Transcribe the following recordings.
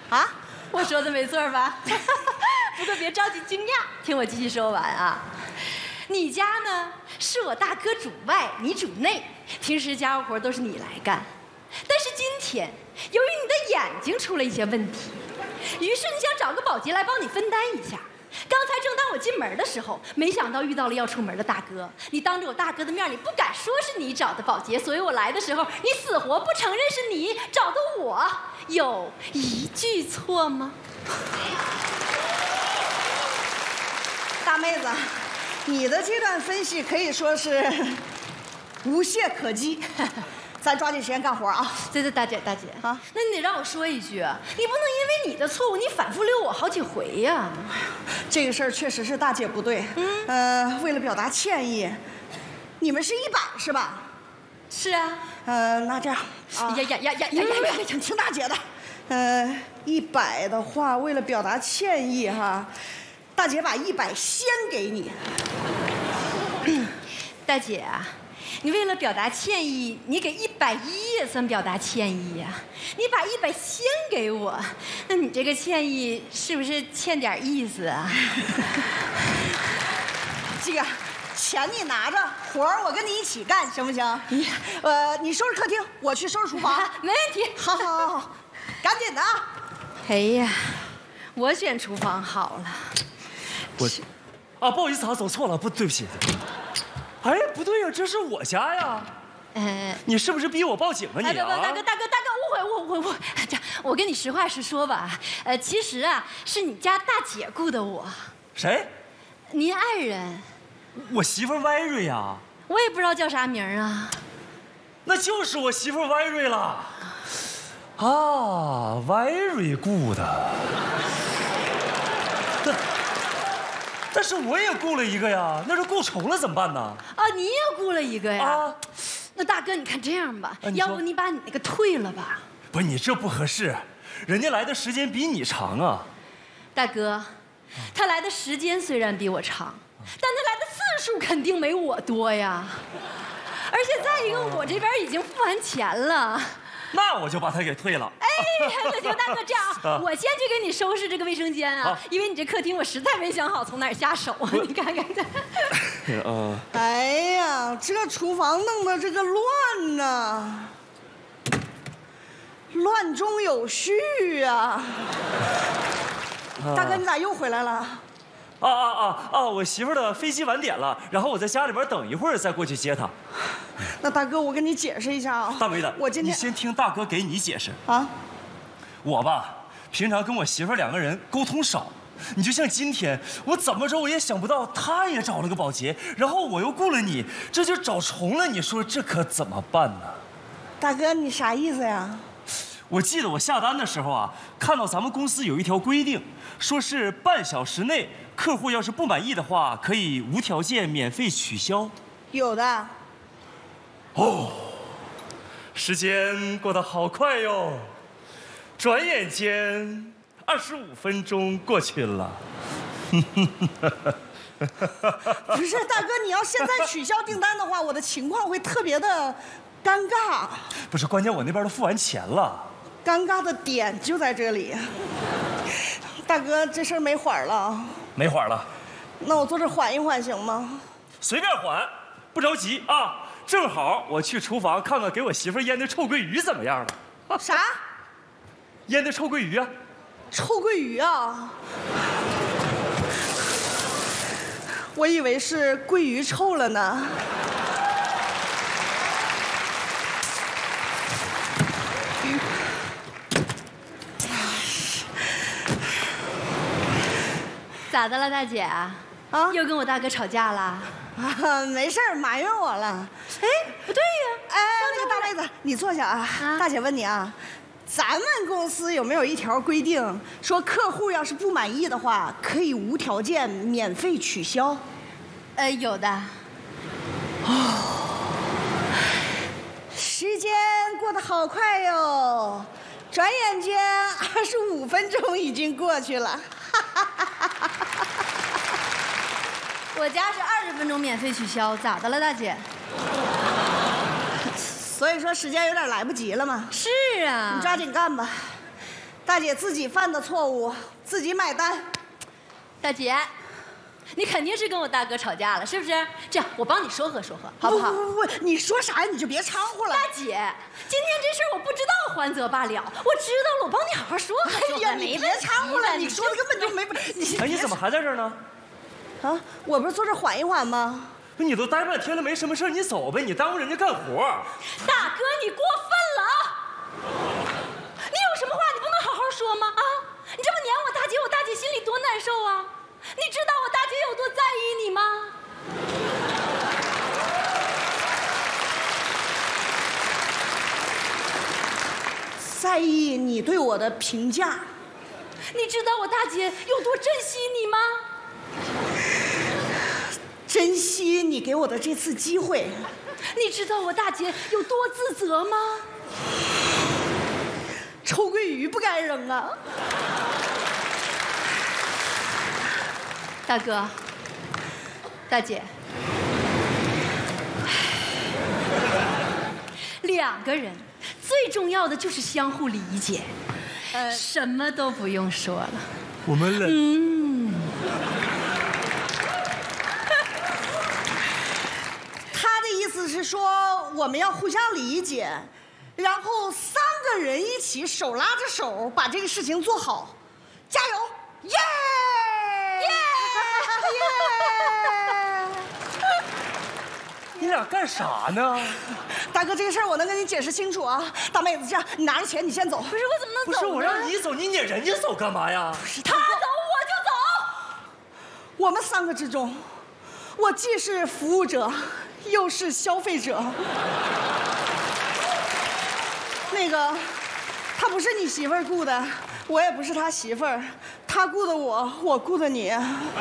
啊？ 我说的没错吧？不过别着急惊讶，听我继续说完啊。你家呢是我大哥主外，你主内，平时家务活都是你来干。但是今天，由于你的眼睛出了一些问题，于是你想找个保洁来帮你分担一下。刚才正当我进门的时候，没想到遇到了要出门的大哥。你当着我大哥的面，你不敢说是你找的保洁，所以我来的时候，你死活不承认是你找的我，有一句错吗？ 大妹子，你的这段分析可以说是无懈可击。咱抓紧时间干活啊！ 对，大姐啊，那你得让我说一句，你不能因为你的错误，你反复溜我好几回呀。 这个事儿确实是大姐不对。为了表达歉意，你们是100是吧？ 是啊。 那这样，听大姐的。100的话，为了表达歉意哈，大姐把100先给你。 大姐啊。你为了表达歉意，你给110也算表达歉意呀。你把100先给我，那你这个歉意是不是欠点意思啊？ 这个钱你拿着，活儿我跟你一起干，行不行？你收拾客厅，我去收拾厨房。 没问题。 好，赶紧的啊！ 哎呀，我选厨房好了。 不好意思啊，走错了，对不起。哎，不对呀，这是我家呀。你是不是逼我报警啊你啊？ 大哥，误会。我跟你实话实说吧，其实啊，是你家大姐雇的我。 谁？ 您爱人。 我媳妇歪瑞呀。 我也不知道叫啥名啊。 那就是我媳妇歪瑞了。啊，歪瑞雇的。但是我也雇了一个呀，那是雇重了怎么办呢？ 啊，你也雇了一个呀？啊，那大哥，你看这样吧，要不你把你那个退了吧？ 不是你这不合适，人家来的时间比你长啊。 大哥，他来的时间虽然比我长，但他来的次数肯定没我多呀。而且再一个，我这边已经付完钱了。 那我就把他给退了。 哎，行，大哥，这样啊，我先去给你收拾这个卫生间啊，因为你这客厅我实在没想好从哪儿下手。你看看这。 哎呀，这厨房弄得这个乱呐，乱中有序啊。大哥，你咋又回来了？ 我媳妇的飞机晚点了，然后我在家里边等一会儿再过去接她。 那大哥，我跟你解释一下啊。 大妹子， 我今天你先听大哥给你解释啊。 我吧，平常跟我媳妇2个人沟通少，你就像今天，我怎么着我也想不到，她也找了个保洁，然后我又雇了你，这就找重了，你说这可怎么办呢？ 大哥，你啥意思呀？ 我记得我下单的时候啊，看到咱们公司有一条规定，说是半小时内客户要是不满意的话，可以无条件免费取消。 有的。 哦，时间过得好快哟，转眼间25分钟过去了。 不是大哥，你要现在取消订单的话，我的情况会特别的尴尬。 不是，关键我那边都付完钱了。 尴尬的点就在这里。大哥，这事儿没缓了。 没缓了。 那我坐这缓一缓行吗？ 随便缓，不着急啊。正好我去厨房看看给我媳妇腌的臭鳜鱼怎么样了。 啥？ 腌的臭鳜鱼啊。 臭鳜鱼啊？我以为是鳜鱼臭了呢。 咋的了，大姐？啊，又跟我大哥吵架了？ 没事儿，埋怨我了。 哎，不对呀。 那个大妹子，你坐下啊。大姐问你啊，咱们公司有没有一条规定，说客户要是不满意的话，可以无条件免费取消？ 有的。 时间过得好快哟，转眼间25分钟已经过去了。 我家是20分钟免费取消，咋的了，大姐？ 所以说时间有点来不及了嘛。 是啊， 你抓紧干吧。 大姐自己犯的错误，自己买单。 大姐，你肯定是跟我大哥吵架了，是不是？这样，我帮你说和说和，好不好？ 不，你说啥你就别掺和了。 大姐，今天这事儿我不知道，还则罢了，我知道了，我帮你好好说和说和。 哎呀，你别掺和了，你说的根本就没。 哎，你怎么还在这儿呢？ 啊，我不是坐这缓一缓吗？ 你都待半天了，没什么事，你走呗，你耽误人家干活。 大哥，你过分了啊！你有什么话你不能好好说吗？啊，你这么撵我大姐心里多难受啊！你知道我大姐有多在意你吗？ 在意你对我的评价。 你知道我大姐有多珍惜你吗？ 珍惜你给我的这次机会。 你知道我大姐有多自责吗？ 臭鳜鱼不该扔啊！ 大哥，大姐，两个人最重要的就是相互理解，什么都不用说了。 我们冷。 他的意思是说我们要互相理解，然后3个人一起手拉着手把这个事情做好，加油！耶！ 你俩干啥呢？ 大哥，这个事儿我能跟你解释清楚啊。大妹子，这样，你拿着钱，你先走。 不是，我怎么能走呢？ 不是我让你走，你撵人家走干嘛呀？ 他走我就走。 我们3个之中，我既是服务者，又是消费者。那个，他不是你媳妇儿雇的，我也不是他媳妇儿，他雇的我，我雇的你。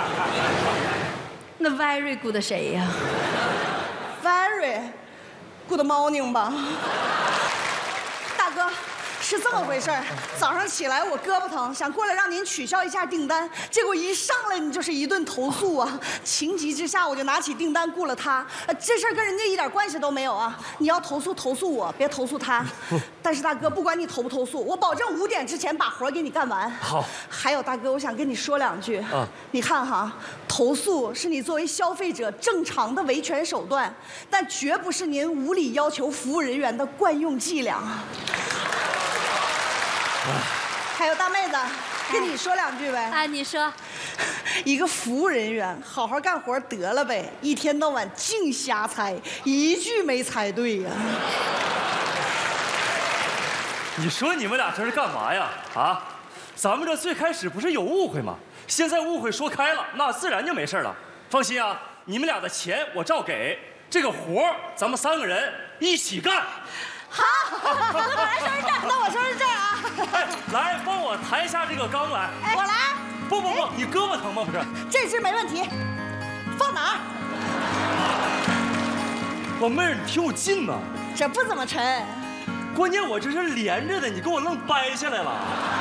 那 Very 雇的谁呀 ？Very， 雇的猫宁吧。大哥，是这么回事儿。早上起来我胳膊疼，想过来让您取消一下订单，结果一上来你就是一顿投诉啊！情急之下我就拿起订单雇了他。这事儿跟人家一点关系都没有啊！你要投诉投诉我，别投诉他。但是大哥，不管你投不投诉，我保证5点之前把活给你干完。 好。 还有大哥，我想跟你说2句。你看哈，投诉是你作为消费者正常的维权手段，但绝不是您无理要求服务人员的惯用伎俩。还有大妹子，跟你说2句呗。 啊，你说。 一个服务人员好好干活得了呗，一天到晚净瞎猜，一句没猜对呀。 你说你们俩这是干嘛呀？啊，咱们这最开始不是有误会吗？现在误会说开了，那自然就没事了。放心啊，你们俩的钱我照给，这个活咱们3个人一起干。 好，那我来收拾这儿，那我收拾这儿啊。 哎，来帮我抬一下这个缸来。 我来。 不，你胳膊疼吗？不是， 这只没问题。放哪儿？ 老妹儿，你挺有劲呐。 这不怎么沉。 关键我这是连着的，你给我愣掰下来了。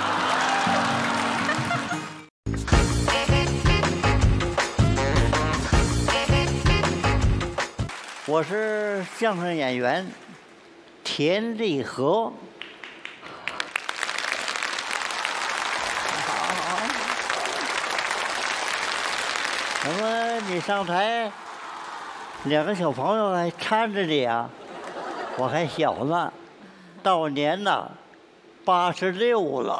我是相声演员田立和。怎么你上台，2个小朋友还搀着你啊？我还小呢，到年呢86了。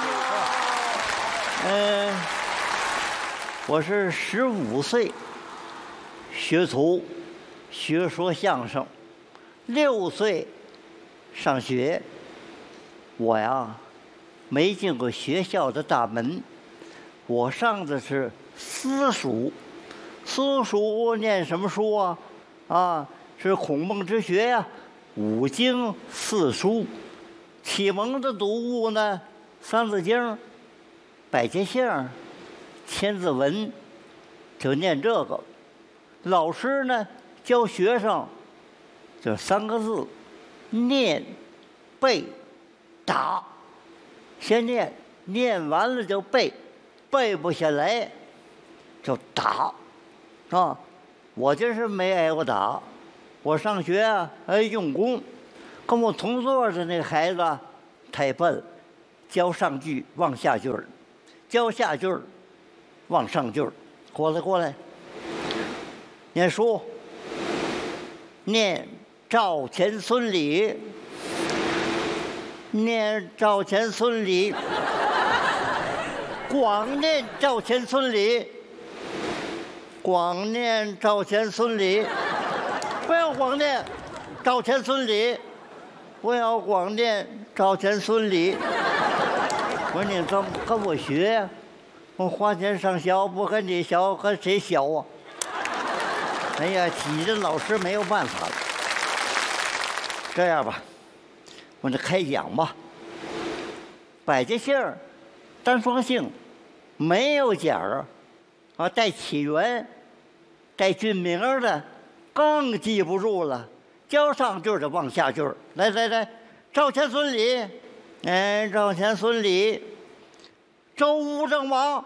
我是15岁学徒，学说相声，6岁上学。我呀，没进过学校的大门，我上的是私塾。私塾念什么书啊？啊，是孔孟之学呀，5经4书。启蒙的读物呢，《三字经》、百家姓、千字文，就念这个。老师呢教学生就3个字：念、背、打。先念，念完了就背，背不下来就打。啊，我就是没挨过打。我上学啊，用功，跟我同座的那个孩子太笨， 教上句忘下句儿，教下句儿忘上句儿。过来，念书，念赵钱孙李，念赵钱孙李，光念赵钱孙李，光念赵钱孙李，不要光念赵钱孙李，不要光念赵钱孙李。我说你怎么跟我学呀？我花钱上学，不跟你学，跟谁学啊？哎呀，挤得老师没有办法了。这样吧，我这开讲吧。百家姓儿，单双姓，没有甲儿，啊，带起源、带郡名的，更记不住了。教上句的忘下句。来，赵钱孙李，赵钱孙李。周武郑王，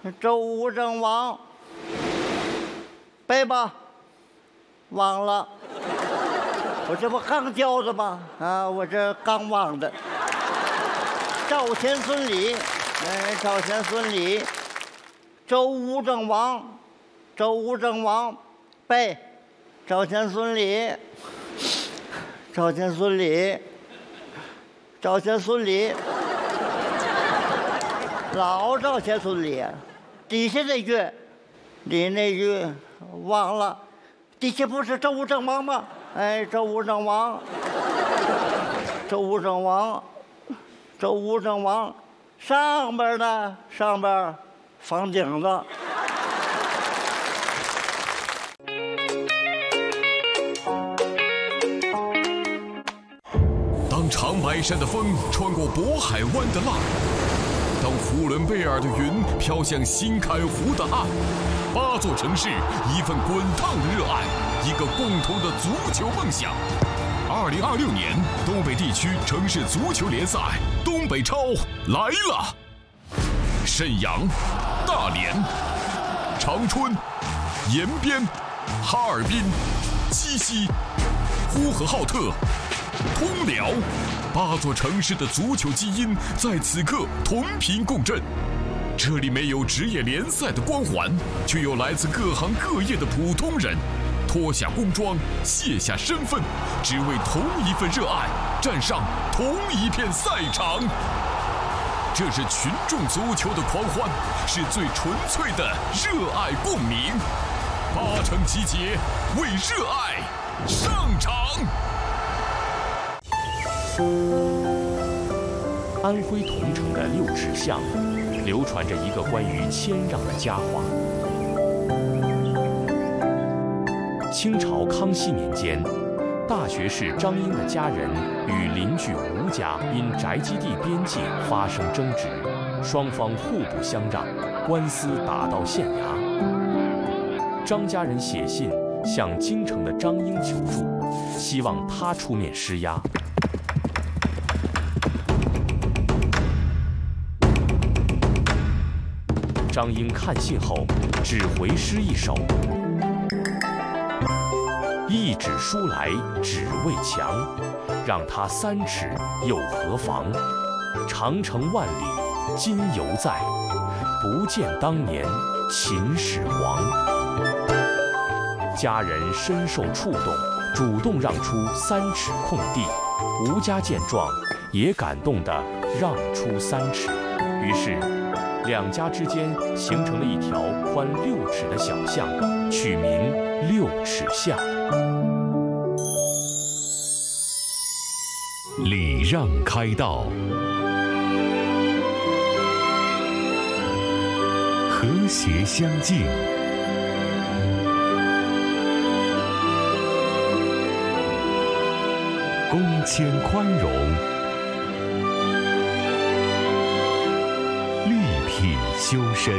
背吧，忘了，我这不刚教的吗？啊，我这刚忘的。赵钱孙李，赵钱孙李，周武郑王，背，赵钱孙李，赵钱孙李。老赵钱孙李，底下那句，你那句忘了，底下不是周武郑王吗？周武郑王，上边呢？上边房顶子。 当长白山的风穿过渤海湾的浪，当呼伦贝尔的云飘向新开湖的岸，8座城市，一份滚烫的热爱，一个共同的足球梦想。2026年东北地区城市足球联赛东北超来了！沈阳、大连、长春、延边、哈尔滨、鸡西、呼和浩特、通辽，8座城市的足球基因在此刻同频共振。这里没有职业联赛的光环，却有来自各行各业的普通人，脱下工装，卸下身份，只为同一份热爱，站上同一片赛场。这是群众足球的狂欢，是最纯粹的热爱共鸣。8城集结，为热爱上场。 安徽桐城的6尺巷，流传着一个关于谦让的佳话。清朝康熙年间，大学士张英的家人与邻居吴家因宅基地边界发生争执，双方互不相让，官司打到县衙。张家人写信向京城的张英求助，希望他出面施压。张英看信后，只回诗一首：一纸书来只为墙，让他3尺又何妨？长城万里今犹在，不见当年秦始皇。家人深受触动，主动让出3尺空地。吴家见状，也感动地让出3尺。于是，两家之间形成了一条宽6尺的小巷，取名6尺巷。 礼让开道，和谐相敬，恭谦宽容，礼品修身。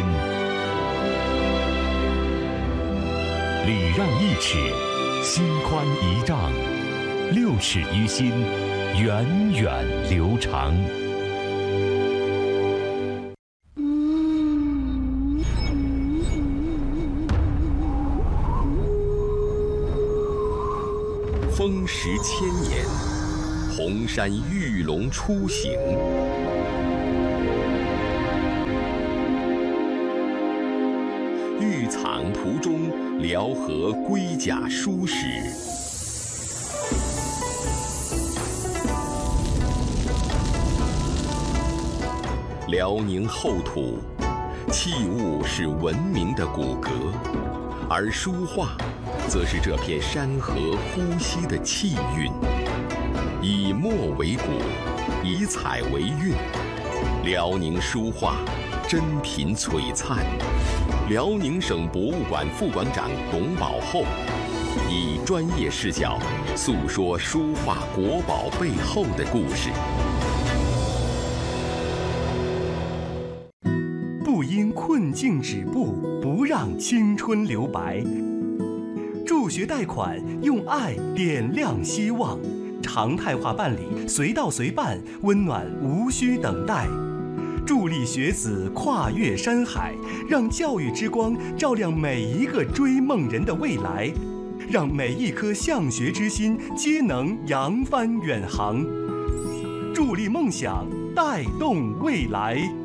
礼让1尺，心宽1丈，6尺于心，源远流长。 风蚀1000年，红山玉龙初醒。 御藏图中辽河龟甲书史。辽宁厚土，器物是文明的骨骼，而书画，则是这片山河呼吸的气韵。以墨为骨，以彩为韵，辽宁书画珍品璀璨。辽宁省博物馆副馆长董宝厚以专业视角诉说书画国宝背后的故事。 不因困境止步，不让青春留白。助学贷款，用爱点亮希望。常态化办理，随到随办，温暖无需等待。助力学子跨越山海，让教育之光照亮每一个追梦人的未来，让每一颗向学之心皆能扬帆远航。助力梦想，带动未来。